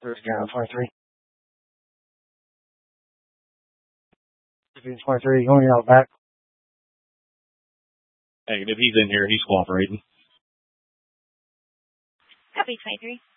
There's a guy on 23. If he's 23, going out back. Negative, he's in here. He's cooperating. Copy 23.